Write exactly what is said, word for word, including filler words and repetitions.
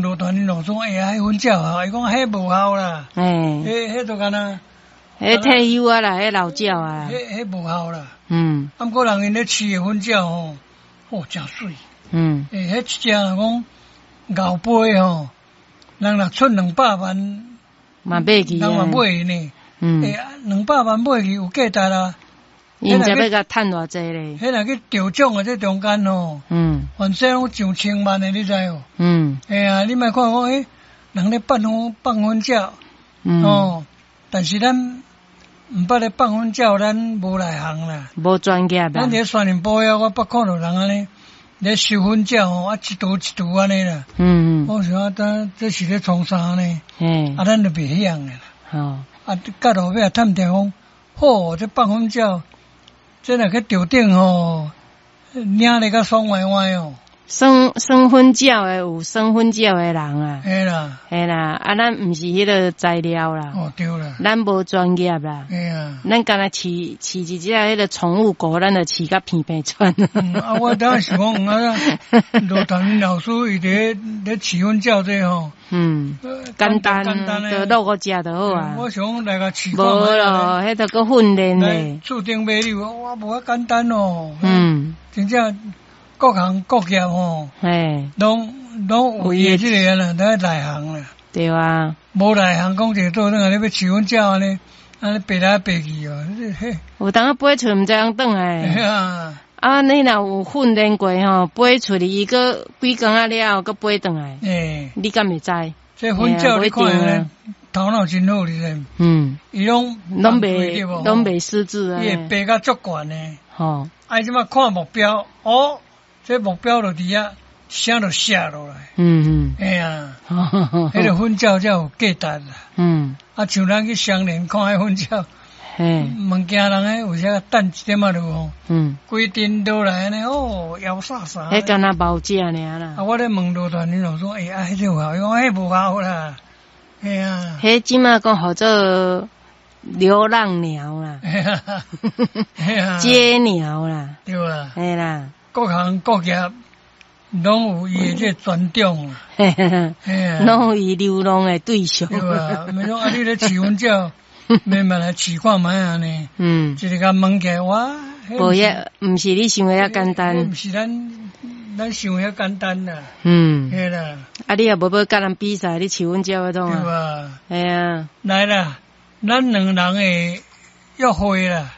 路团的老总，哎呀，迄分鸟啊，伊讲迄无效啦， 哎， 迄迄都干呐， 迄退休啊啦，迄老鸟啊， 迄迄无效啦。 嗯， 啊，毋过人因咧饲的粉鸟吼，哦，真水。 嗯， 诶，迄一只若讲牛背吼，人若出两百万， 嘛买去人嘛啊， 买呢。 嗯， 诶，两百万买去有价值啦。 因才要甲趁偌济咧， 迄若去得奖的这中间吼， 嗯， 反正拢上千万的，你知无？ 嗯， 哎呀，你莫看讲，诶，人咧放粉放粉鸟， 嗯， 哦，但是咱毋捌咧放粉鸟，咱无内行啦。 无专业啦咱，伫山林保养，我捌看到人安尼咧收粉鸟吼，啊一图一图安尼啦。 嗯嗯， 我想啊，咱这是咧创啥呢？ 嘿， 啊，咱就袂晓的啦。 好， 啊，到后尾探听讲，好，这放粉鸟，这若去钓顶吼，领咧较爽歪歪哦。 生生粉鸟的有生粉鸟的人啊， 嘿啦， 嘿啦，啊，咱毋是迄个材料啦， 哦对啦， 咱无专业啦。 哎呀， 咱敢若饲饲一只迄个宠物狗，咱就饲甲片片喘。 嗯啊，我当时讲啊，罗唐老师伊伫咧饲粉鸟这吼， 嗯， 呃简单， 简单就诶。 落个食就好啊。 我想来个饲无看卖咯，迄个搁训练来咧。 厝顶买柳，哇，无啊简单哦。 嗯， 真正各行各业吼， 嘿， 拢拢有伊即个啦，在内行啦。 对啊， 无内行讲一个做等下你要饲粉鸟安尼，安尼爬来爬去哦，嘿， 有当啊飞出毋知通转哎来。 呀， 啊，你若有训练过吼，飞出去伊个几工仔了后，搁飞转来， 诶， 你敢会知？ 这粉鸟你看嘿啊不一定啊呢，头脑真好，你知？ 嗯， 伊拢拢对袂无拢袂失智啊伊。会爬甲足悬呢。 吼， 啊，即马看目标，哦，这目标就伫遐，声就下落来。 嗯哎呀， 嗯， 迄个粉鸟才有价值啦。 嗯， 啊，像咱去商店看迄粉鸟， 嘿， 物件人诶有啥等一点仔就吼， 嗯， 规阵倒来安尼，哦，摇飒飒。 迄敢若包食尔啦啊，。我咧问罗团你老说，哎、啊，迄有效，伊讲迄无效啦。哎呀， 迄即马讲号做流浪鸟啦， 哎呀，哎呀， 接鸟啦， 对啦， 嘿啦， 各行各业拢有伊诶这专长啦。 嘿嘿嘿， 哎呀， 拢有伊流浪的对象。 对啊，咪讲啊，你咧饲粉鸟，慢慢来饲看卖安尼， 嗯， 一个甲问起来，哇， 无遐，毋是你想的遐简迄毋单。 是咱咱想遐简单啦， 嗯， 嘿啦， 啊，你也无要甲人比赛，你饲阮鸟迄种对啊？ 吧？ 系啊， 来啦，咱两人会约会啦。